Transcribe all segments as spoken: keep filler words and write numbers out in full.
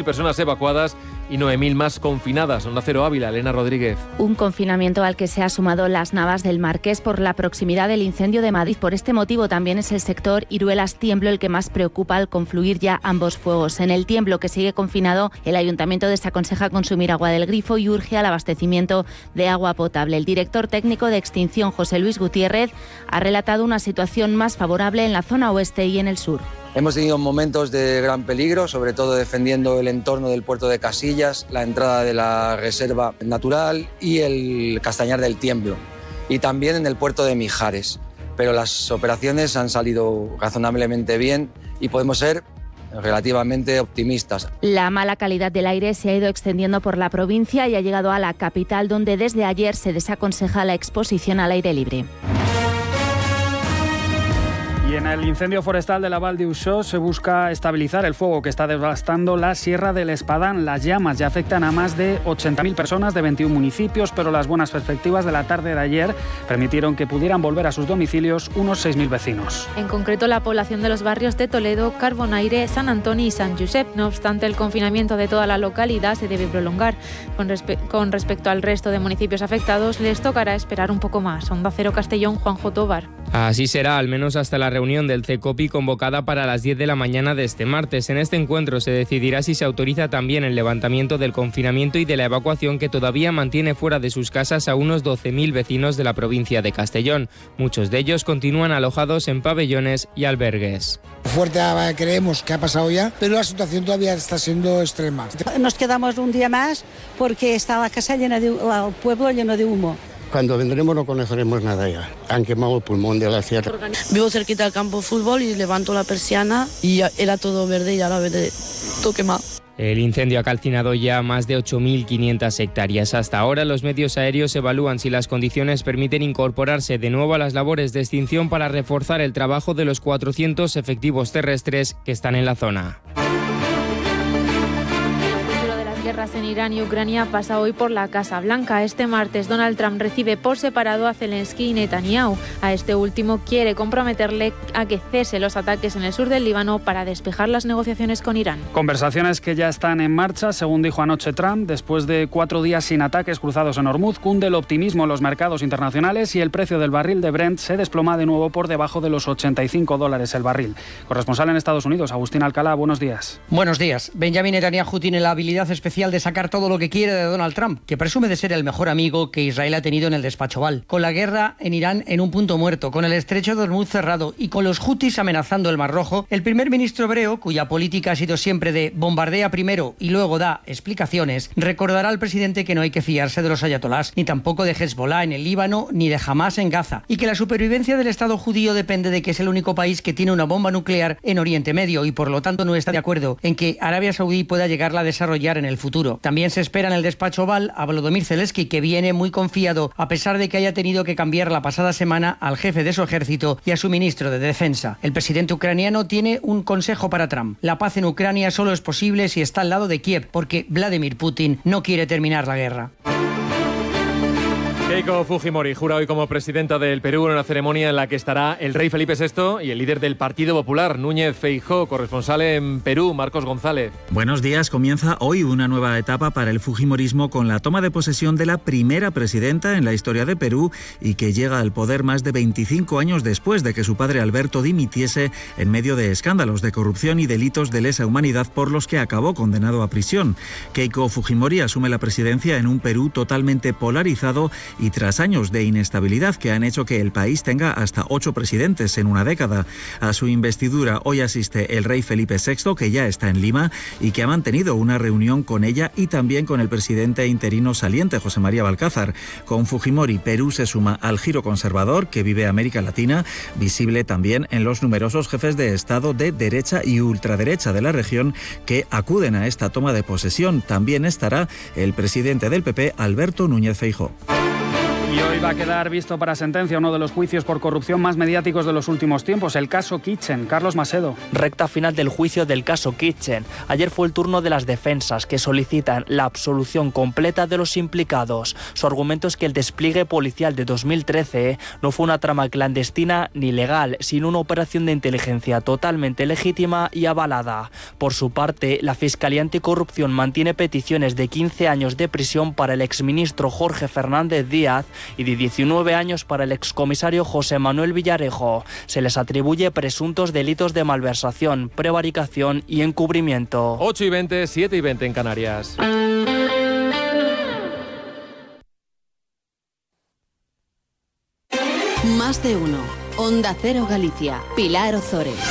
personas evacuadas y nueve mil más confinadas. Onda Cero Ávila, Elena Rodríguez. Un confinamiento al que se ha sumado Las Navas del Marqués por la proximidad del incendio de Madrid. Por este motivo también es el sector Iruelas-Tiemblo el que más preocupa al confluir ya ambos fuegos. En el Tiemblo, que sigue confinado, el ayuntamiento desaconseja consumir agua del grifo y urge al abastecimiento de agua potable. El director técnico de Extinción, José Luis Gutiérrez, ha relatado una situación más favorable en la zona oeste y en el sur. Hemos tenido momentos de gran peligro, sobre todo defendiendo el entorno del puerto de Casillas, la entrada de la reserva natural y el Castañar del Tiemblo, y también en el puerto de Mijares. Pero las operaciones han salido razonablemente bien y podemos ser relativamente optimistas. La mala calidad del aire se ha ido extendiendo por la provincia y ha llegado a la capital, donde desde ayer se desaconseja la exposición al aire libre. Y en el incendio forestal de la Val d'Uixó se busca estabilizar el fuego que está devastando la Sierra del Espadán. Las llamas ya afectan a más de ochenta mil personas de veintiún municipios, pero las buenas perspectivas de la tarde de ayer permitieron que pudieran volver a sus domicilios unos seis mil vecinos. En concreto, la población de los barrios de Toledo, Carbonaire, San Antoni y San Josep. No obstante, el confinamiento de toda la localidad se debe prolongar. Con, respe- con respecto al resto de municipios afectados, les tocará esperar un poco más. Onda Cero Castellón, Juanjo Tobar. Así será, al menos hasta la reunión del CECOPI convocada para las diez de la mañana de este martes. En este encuentro se decidirá si se autoriza también el levantamiento del confinamiento y de la evacuación que todavía mantiene fuera de sus casas a unos doce mil vecinos de la provincia de Castellón. Muchos de ellos continúan alojados en pabellones y albergues. Fuerte creemos que ha pasado ya, pero la situación todavía está siendo extrema. Nos quedamos un día más porque está la casa llena de, el pueblo lleno de humo. Cuando vendremos no conoceremos nada ya. Han quemado el pulmón de la sierra. Vivo cerquita del campo de fútbol y levanto la persiana y era todo verde y ahora verde, todo quemado. El incendio ha calcinado ya más de ocho mil quinientas hectáreas. Hasta ahora los medios aéreos evalúan si las condiciones permiten incorporarse de nuevo a las labores de extinción para reforzar el trabajo de los cuatrocientos efectivos terrestres que están en la zona. Guerras en Irán y Ucrania pasa hoy por la Casa Blanca. Este martes Donald Trump recibe por separado a Zelensky y Netanyahu. A este último quiere comprometerle a que cese los ataques en el sur del Líbano para despejar las negociaciones con Irán. Conversaciones que ya están en marcha, según dijo anoche Trump. Después de cuatro días sin ataques cruzados en Hormuz, cunde el optimismo en los mercados internacionales y el precio del barril de Brent se desploma de nuevo por debajo de los ochenta y cinco dólares el barril. Corresponsal en Estados Unidos, Agustín Alcalá, buenos días. Buenos días. Benjamin Netanyahu tiene la habilidad especial de sacar todo lo que quiere de Donald Trump, que presume de ser el mejor amigo que Israel ha tenido en el despacho Oval. Con la guerra en Irán en un punto muerto, con el estrecho de Hormuz cerrado y con los hutis amenazando el Mar Rojo, el primer ministro hebreo, cuya política ha sido siempre de bombardea primero y luego da explicaciones, recordará al presidente que no hay que fiarse de los ayatolás, ni tampoco de Hezbollah en el Líbano, ni de Hamas en Gaza, y que la supervivencia del Estado judío depende de que es el único país que tiene una bomba nuclear en Oriente Medio y por lo tanto no está de acuerdo en que Arabia Saudí pueda llegarla a desarrollar en el futuro. También se espera en el despacho Oval a Volodymyr Zelensky, que viene muy confiado a pesar de que haya tenido que cambiar la pasada semana al jefe de su ejército y a su ministro de Defensa. El presidente ucraniano tiene un consejo para Trump. La paz en Ucrania solo es posible si está al lado de Kiev, porque Vladimir Putin no quiere terminar la guerra. Keiko Fujimori jura hoy como presidenta del Perú en una ceremonia en la que estará el rey Felipe sexto y el líder del Partido Popular, Núñez Feijóo. Corresponsal en Perú, Marcos González. Buenos días. Comienza hoy una nueva etapa para el fujimorismo con la toma de posesión de la primera presidenta en la historia de Perú y que llega al poder más de veinticinco años después de que su padre Alberto dimitiese en medio de escándalos de corrupción y delitos de lesa humanidad por los que acabó condenado a prisión. Keiko Fujimori asume la presidencia en un Perú totalmente polarizado y tras años de inestabilidad que han hecho que el país tenga hasta ocho presidentes en una década. A su investidura hoy asiste el rey Felipe sexto, que ya está en Lima y que ha mantenido una reunión con ella y también con el presidente interino saliente, José María Balcázar. Con Fujimori, Perú se suma al giro conservador que vive América Latina, visible también en los numerosos jefes de Estado de derecha y ultraderecha de la región que acuden a esta toma de posesión. También estará el presidente del P P, Alberto Núñez Feijóo. Y hoy va a quedar visto para sentencia uno de los juicios por corrupción más mediáticos de los últimos tiempos, el caso Kitchen. Carlos Masedo. Recta final del juicio del caso Kitchen. Ayer fue el turno de las defensas, que solicitan la absolución completa de los implicados. Su argumento es que el despliegue policial de dos mil trece no fue una trama clandestina ni legal, sino una operación de inteligencia totalmente legítima y avalada. Por su parte, la Fiscalía Anticorrupción mantiene peticiones de quince años de prisión para el exministro Jorge Fernández Díaz y de diecinueve años para el excomisario José Manuel Villarejo. Se les atribuye presuntos delitos de malversación, prevaricación y encubrimiento. ocho y veinte, siete y veinte en Canarias. Más de uno. Onda Cero Galicia. Pilar Ozores.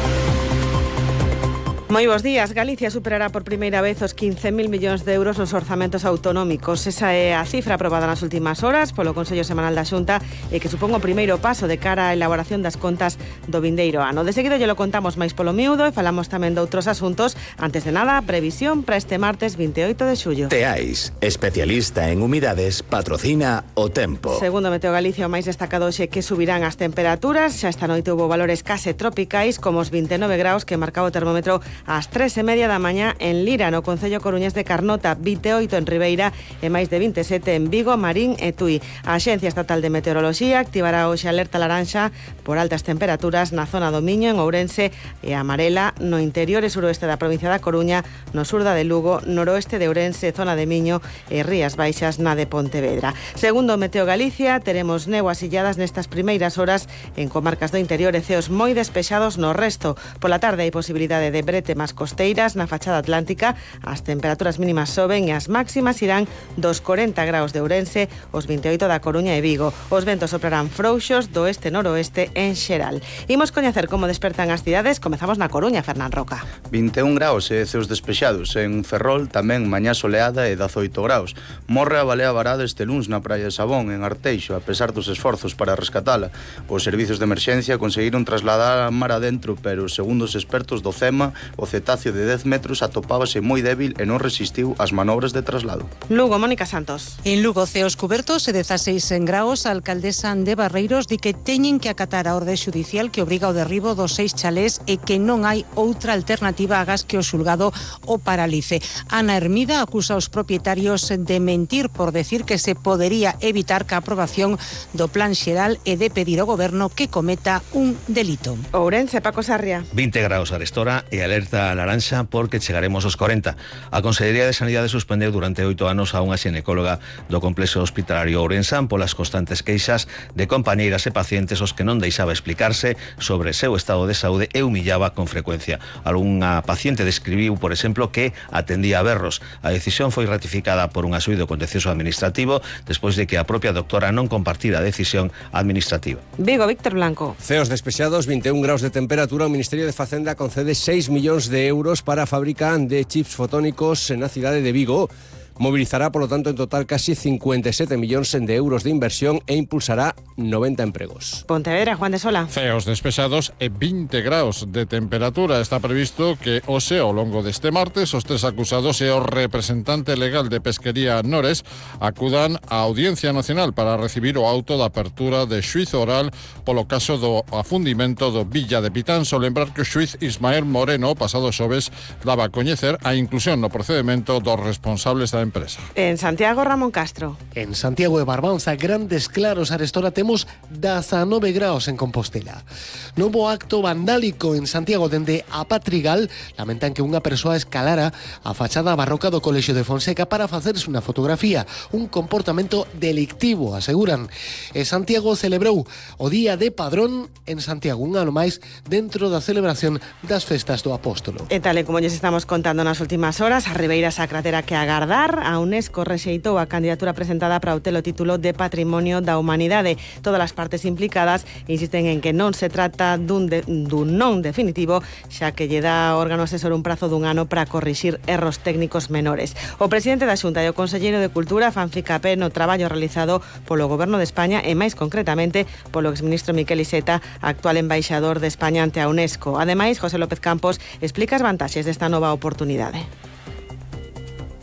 Moi bons días. Galicia superará por primeira vez os quince mil millóns de euros nos orzamentos autonómicos. Esa é a cifra aprobada nas últimas horas polo Consello Semanal da Xunta e que supón o primeiro paso de cara á elaboración das contas do vindeiro ano. De seguido lle lo contamos máis polo miúdo e falamos tamén de outros asuntos. Antes de nada, previsión para este martes veintioito de xullo. Teais, especialista en humidades, patrocina o tempo. Segundo Meteo Galicia, o máis destacado hoxe que subirán as temperaturas. Xa esta noite houbo valores case tropicais, como os vinte e nove graus que marcaba o termómetro ás tres e media da mañá en Lira, no Concello Coruñés de Carnota, vinte e oito en Ribeira e máis de vinte e sete en Vigo, Marín e Tui. A Axencia Estatal de Meteoroloxía activará hoxe alerta laranxa por altas temperaturas na zona do Miño, en Ourense, e amarela no interior e suroeste da provincia da Coruña, no sur da de Lugo, noroeste de Ourense, zona de Miño e Rías Baixas na de Pontevedra. Segundo Meteo Galicia, teremos néboas illadas nestas primeiras horas en comarcas do interior e ceos moi despexados no resto. Pola tarde hai posibilidade de brete más costeiras na fachada atlántica. As temperaturas mínimas soben e as máximas irán dos cuarenta graus de Ourense, os veintioito da Coruña e Vigo. Os ventos soprarán frouxos do este-noroeste en xeral. Imos coñecer como despertan as cidades. Comezamos na Coruña, Fernán Roca. vinte e un graus e ceos despexados. En Ferrol tamén mañá soleada e dezoito graus. Morre a balea varada este luns na praia de Sabón, en Arteixo, a pesar dos esforzos para rescatala. Os servizos de emerxencia conseguiron trasladar a mar adentro, pero segundo os expertos do CEMA, o cetáceo de dez metros atopábase moi débil e non resistiu ás manobras de traslado. Lugo, Mónica Santos. En Lugo, ceos cubertos e dezaseis en graus, a alcaldesa de Barreiros di que teñen que acatar a orde xudicial que obriga ao derribo dos seis chalés e que non hai outra alternativa agás que o xulgado o paralice. Ana Hermida acusa aos propietarios de mentir por decir que se podería evitar que a aprobación do plan xeral e de pedir ao goberno que cometa un delito. Ourense, Paco Sarria. vinte graus arestora e alerta laranxa porque chegaremos aos cuarenta. A Consellería de Sanidade suspendeu durante oito anos a unha xinecóloga do complexo hospitalario ourensán polas constantes queixas de compañeiras e pacientes os que non deixaba explicarse sobre o seu estado de saúde e humillaba con frecuencia. Algúnha paciente describiu, por exemplo, que atendía a berros. A decisión foi ratificada por un asuído contencioso administrativo despois de que a propia doctora non compartira a decisión administrativa. Vigo, Víctor Blanco. Ceos despexados, vinte e un graus de temperatura. O Ministerio de Facenda concede seis millóns de euros para a fábrica de chips fotónicos na cidade de Vigo. Movilizará, polo tanto, en total casi cincuenta e sete millóns de euros de inversión e impulsará noventa empregos. Pontevedra, Juan de Sola. Ceos despexados e vinte graus de temperatura. Está previsto que hoxe, ao longo deste martes, os tres acusados e o representante legal de Pesquería Nores acudan á Audiencia Nacional para recibir o auto de apertura de xuízo oral polo caso do afundimento do Villa de Pitanso. Lembrar que o xuíz Ismael Moreno, pasado xoves, daba a coñecer a inclusión no procedimento dos responsables da empresa. En Santiago, Ramón Castro. En Santiago de Barbanza, grandes claros arestora temos dezanove graus en Compostela. Novo acto vandálico en Santiago dende a Patrigal. Lamentan que unha persoa escalara a fachada barroca do Colexio de Fonseca para facerse unha fotografía. Un comportamento delictivo, aseguran. E Santiago celebrou o Día de Padrón en Santiago, un ano máis dentro da celebración das festas do Apóstolo. E tal e como lles estamos contando nas últimas horas, a Ribeira Sacra terá que agardar. A UNESCO rexeitou a candidatura presentada para obter o título de Patrimonio da Humanidade. Todas as partes implicadas insisten en que non se trata dun, de, dun non definitivo, xa que lle dá ao órgano asesor un prazo dun ano para corrixir erros técnicos menores. O presidente da Xunta e o conselleiro de Cultura fan ficape no traballo realizado polo Goberno de España e máis concretamente polo exministro Miquel Iceta, actual embaixador de España ante a UNESCO. Ademais, José López Campos explica as vantaxes desta nova oportunidade.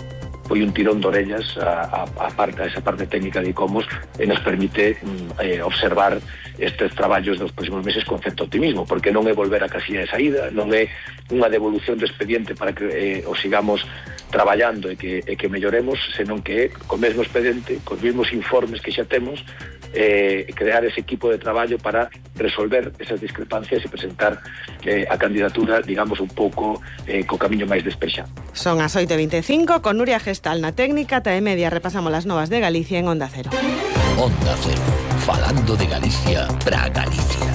foi un tirón de orellas a, a, a, parte, a esa parte técnica de ICOMOS e nos permite eh, observar estes traballos dos próximos meses con certo optimismo, porque non é volver a casilla de saída, non é unha devolución do expediente para que eh, o sigamos traballando e que, e que melloremos, senón que é co mesmo expediente, cos mesmos informes que xa temos, eh, crear ese equipo de traballo para resolver esas discrepancias e presentar eh, a candidatura, digamos, un pouco eh, co camiño máis despexado. Son as oito e veinticinco, con Nuria Gestal na técnica, ta e media repasamos las novas de Galicia en Onda Cero. Onda Cero, falando de Galicia pra Galicia.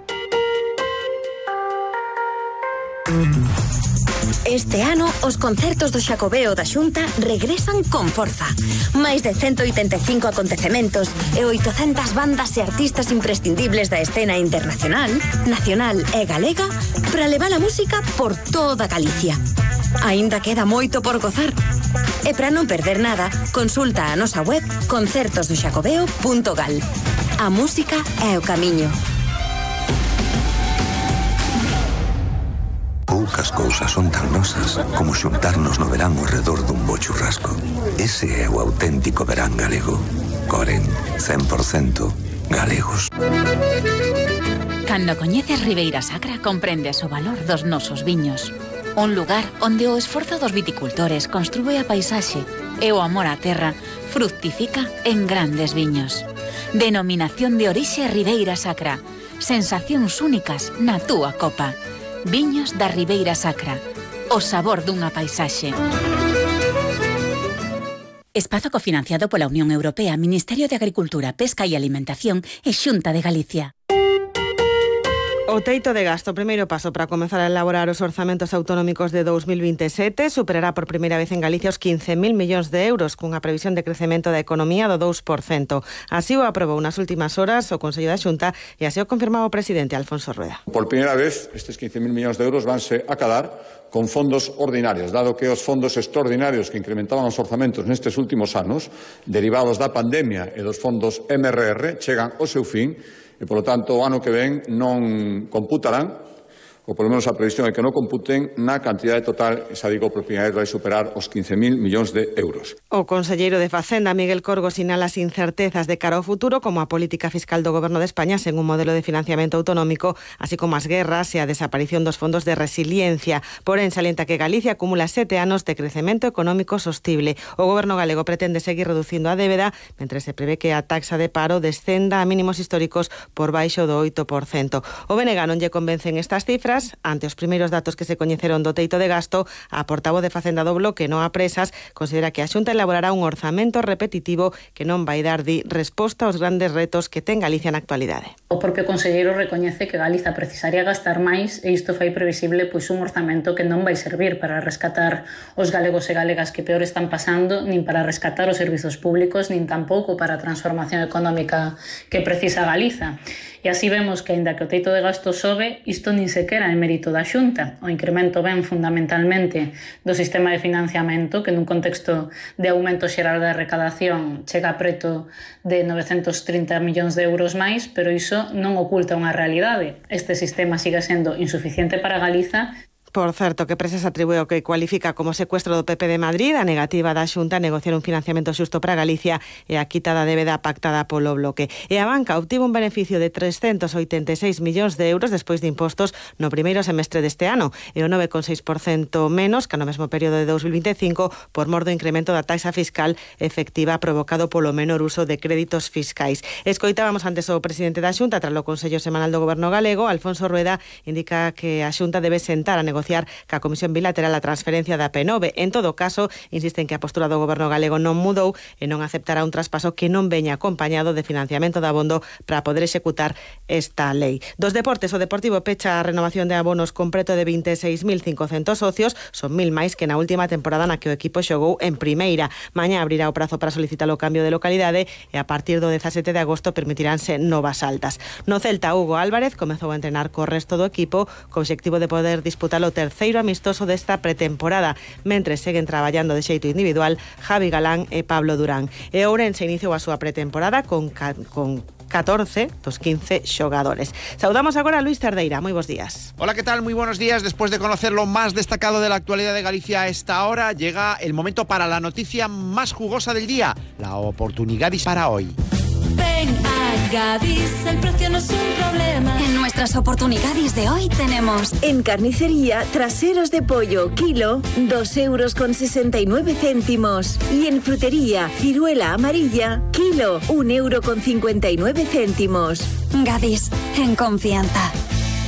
Este ano, os concertos do Xacobeo da Xunta regresan con forza. Máis de ciento oitenta e cinco acontecementos e oitocentas bandas e artistas imprescindibles da escena internacional, nacional e galega para levar a música por toda Galicia. Aínda queda moito por gozar. E para non perder nada, consulta a nosa web concertos do xacobeo punto gal. A música é o camiño. Poucas cousas son tan nosas como xuntarnos no verán ao redor dun bo churrasco. Ese é o auténtico verán galego. Coren, cen por cento galegos. Cando coñeces Ribeira Sacra, comprendes o valor dos nosos viños. Un lugar onde o esforzo dos viticultores construe a paisaxe e o amor á terra fructifica en grandes viños. Denominación de orixe Ribeira Sacra. Sensacións únicas na túa copa. Viños da Ribeira Sacra. O sabor dunha paisaxe. Espazo cofinanciado pola Unión Europea, Ministerio de Agricultura, Pesca e Alimentación e Xunta de Galicia. O teito de gasto, primeiro paso para comenzar a elaborar os orzamentos autonómicos de dos mil veintisiete, superará por primeira vez en Galicia os quince mil millóns de euros, cunha previsión de crecemento da economía do dous por cento. Así o aprobou nas últimas horas o Consello da Xunta e así o confirmaba o presidente Alfonso Rueda. Por primeira vez, estes quince mil millóns de euros vanse acadar con fondos ordinarios, dado que os fondos extraordinarios que incrementaban os orzamentos nestes últimos anos, derivados da pandemia e dos fondos M R R, chegan ao seu fin e, polo tanto, o ano que ven non computarán, ou polo menos a previsión é que non computen na cantidade total, xa digo, por primeira vez vai superar os quince mil millóns de euros. O conselleiro de Facenda, Miguel Corgo, sinala as incertezas de cara ao futuro como a política fiscal do Goberno de España sen un modelo de financiamento autonómico, así como as guerras e a desaparición dos fondos de resiliencia. Porén, salienta que Galicia acumula sete anos de crecemento económico sostible. O Goberno galego pretende seguir reducindo a débeda, mentre se prevé que a taxa de paro descenda a mínimos históricos por baixo do oito por cento. O B N G non lle convencen estas cifras. Ante os primeiros datos que se coñeceron do teito de gasto, a portavoz de Facenda do Bloque, Noa Presas, considera que a Xunta elaborará un orzamento repetitivo que non vai dar di resposta aos grandes retos que ten Galicia na actualidade. O propio conselleiro recoñece que Galiza precisaría gastar máis e isto fai previsible pois un orzamento que non vai servir para rescatar os galegos e galegas que peor están pasando, nin para rescatar os servizos públicos, nin tampouco para a transformación económica que precisa Galiza. E así vemos que, aínda que o teito de gasto sobe, isto nin sequera é mérito da Xunta. O incremento ven fundamentalmente do sistema de financiamento, que nun contexto de aumento xeral da recadación chega preto de novecentos trinta millóns de euros máis, pero iso non oculta unha realidade. Este sistema sigue sendo insuficiente para Galiza. Por certo, que Presas atribúe o que cualifica como secuestro do P P de Madrid a negativa da Xunta a negociar un financiamento xusto para Galicia e a quita da débeda pactada polo Bloque. E a banca obtivo un beneficio de trescentos oitenta e seis millóns de euros despois de impostos no primeiro semestre deste ano e o nove coma seis por cento menos que no mesmo período de dos mil veinticinco por mor do incremento da taxa fiscal efectiva provocado polo menor uso de créditos fiscais. Escoitábamos antes o presidente da Xunta tras o Consello Semanal do Goberno galego, Alfonso Rueda, indica que a Xunta debe sentar a negociar negociar ca Comisión Bilateral a transferencia da P nove. En todo caso, insisten que a postura do Goberno galego non mudou e non aceptará un traspaso que non veña acompañado de financiamento de abondo para poder executar esta lei. Dos deportes, o Deportivo pecha a renovación de abonos con preto de vinte e seis mil cincocentos socios, son mil máis que na última temporada na que o equipo xogou en primeira. Mañá abrirá o prazo para solicitar o cambio de localidade e a partir do dezasete de agosto permitiránse novas altas. No Celta, Hugo Álvarez comezou a entrenar co resto do equipo co obxectivo de poder disputar o terceiro amistoso desta pretemporada, mentres seguen traballando de xeito individual Javi Galán e Pablo Durán. E Ourense iniciou a súa pretemporada con, con catorce dos quince xogadores. Saudamos agora a Luis Cerdeira. Moi bons días. Hola, ¿qué tal? Muy buenos días. Después de conocer lo más destacado de la actualidad de Galicia a esta hora, llega el momento para la noticia más jugosa del día, la oportunidad para hoy. Ven a Gadis, el precio no es un problema. En nuestras oportunidades de hoy tenemos: en carnicería, traseros de pollo, kilo, dos euros con sesenta y nueve céntimos. Y en frutería, ciruela amarilla, kilo, un euro con cincuenta y nueve céntimos. Gadis, en confianza.